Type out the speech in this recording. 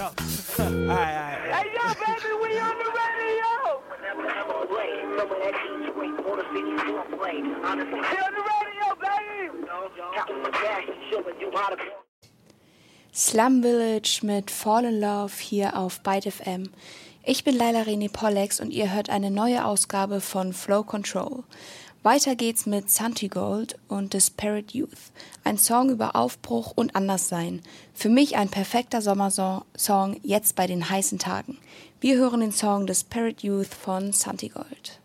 Alright. Hey, yo, baby, we on the radio. We on the radio, baby. Slum Village mit Fall in Love hier auf Byte FM. Ich bin Laila René Pollex und ihr hört eine neue Ausgabe von Flow Control. Weiter geht's mit Santigold und Disparate Youth. Ein Song über Aufbruch und Anderssein. Für mich ein perfekter Sommersong jetzt bei den heißen Tagen. Wir hören den Song Disparate Youth von Santigold.